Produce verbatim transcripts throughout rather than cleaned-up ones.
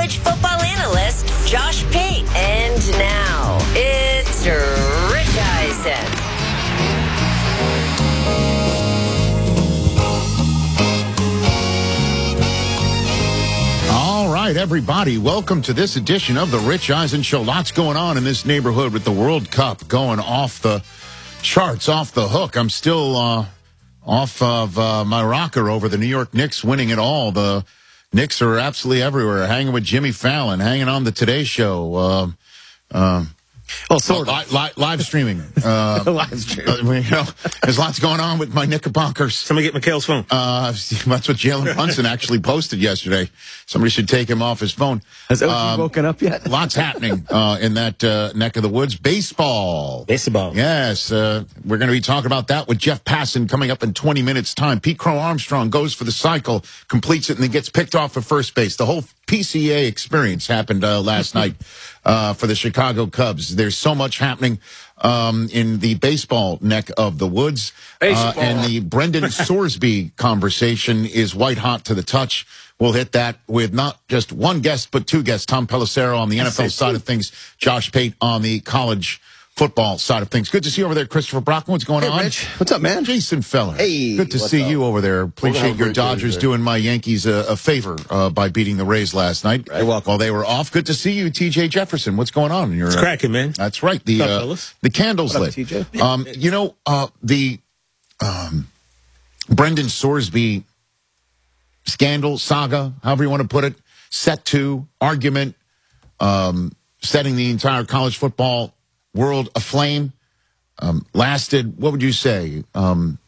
college football analyst, Josh Pate. And now, it's Rich Eisen. All right, everybody, welcome to this edition of the Rich Eisen Show. Lots going on in this neighborhood with the World Cup going off the charts, off the hook. I'm still uh, off of uh, my rocker over the New York Knicks winning it all. The Knicks are absolutely everywhere, hanging with Jimmy Fallon, hanging on the Today Show. Uh, um, Oh, sort li- of. li- live streaming. Uh, Live streaming. uh, you know, there's lots going on with my Knickerbockers. Somebody get Mikhail's phone. Uh, that's what Jalen Brunson actually posted yesterday. Somebody should take him off his phone. Has O G Um, woken up yet? Lots happening uh, in that uh, neck of the woods. Baseball. Baseball. Yes, uh, we're going to be talking about that with Jeff Passan coming up in twenty minutes' time. Pete Crow Armstrong goes for the cycle, completes it, and then gets picked off at first base. The whole P C A experience happened uh, last night uh, for the Chicago Cubs. There's so much happening um, in the baseball neck of the woods. Uh, and the Brendan Sorsby conversation is white hot to the touch. We'll hit that with not just one guest, but two guests. Tom Pelissero on the N F L side of things, Josh Pate on the college football side of things. Good to see you over there, Christopher Brockman. What's going Hey, on? Rich. What's up, man? Jason Feller. Hey, Good to what's see up? you over there. Appreciate your very Dodgers good, doing my Yankees a, a favor uh, by beating the Rays last night. You're welcome. While they were off. Good to see you, T J Jefferson. What's going on? You're, It's uh, cracking, man. That's right. The What's up, uh, fellas? the candles What up, lit. T J? Um, you know, uh, the um, Brendan Sorsby scandal, saga, however you want to put it, set to argument, um, setting the entire college football world aflame, um, lasted, what would you say, um,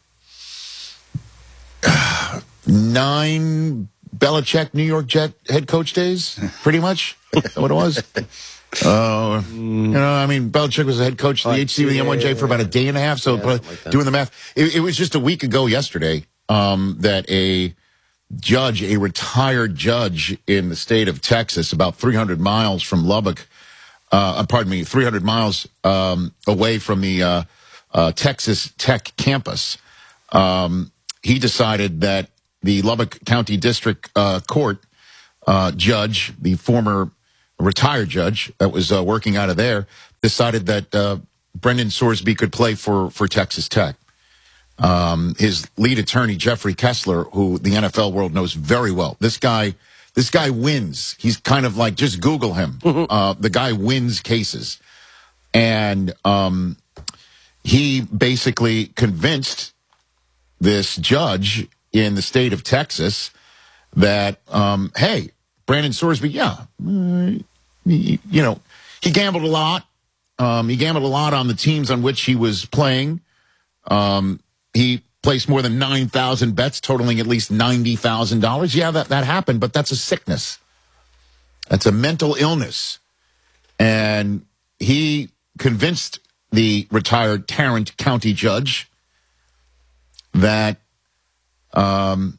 nine Belichick New York Jet head coach days, pretty much? Is that what it was? Uh, you know, I mean, Belichick was the head coach of the Like, H C with the M one J for about a day and a half. So, Yeah, but like that. doing the math, it, it was just a week ago yesterday um, that a judge, a retired judge in the state of Texas, about three hundred miles from Lubbock, uh, pardon me, three hundred miles um, away from the uh, uh, Texas Tech campus, um, he decided that the Lubbock County District uh, Court uh, judge, the former retired judge that was uh, working out of there, decided that uh, Brendan Sorsby could play for, for Texas Tech. Um, his lead attorney, Jeffrey Kessler, who the N F L world knows very well. This guy, this guy wins. He's kind of like, just Google him. Uh, the guy wins cases. And um, he basically convinced this judge in the state of Texas that, um, hey, Brandon Sorsby, yeah, uh, he, you know, he gambled a lot. Um, he gambled a lot on the teams on which he was playing. Um, he placed more than nine thousand bets, totaling at least ninety thousand dollars. Yeah, that, that happened, but that's a sickness. That's a mental illness. And he convinced the retired Tarrant County judge that um,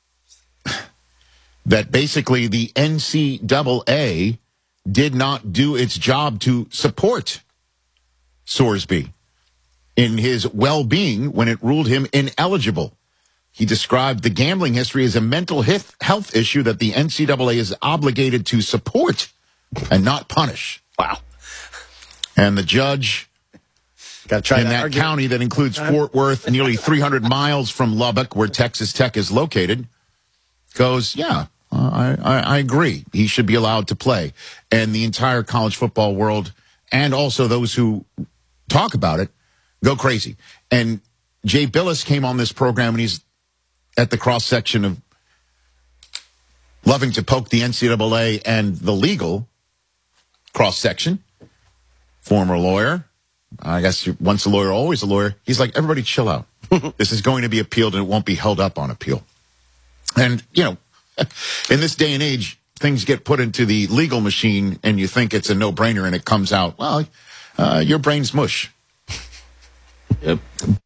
that basically the N C double A did not do its job to support Sorsby in his well-being when it ruled him ineligible. He described the gambling history as a mental health issue that the N C double A is obligated to support and not punish. Wow. And the judge Got to try in that, that argument. county that includes Fort Worth, nearly three hundred miles from Lubbock, where Texas Tech is located, goes, yeah, uh, I, I, I agree. He should be allowed to play. And the entire college football world, and also those who talk about it, go crazy. And Jay Billis came on this program, and he's at the cross-section of loving to poke the N C double A and the legal cross-section. Former lawyer. I guess once a lawyer, always a lawyer. He's like, everybody chill out. This is going to be appealed, and it won't be held up on appeal. And, you know, in this day and age, things get put into the legal machine, and you think it's a no-brainer, and it comes out, well, uh, your brain's mush. Yep.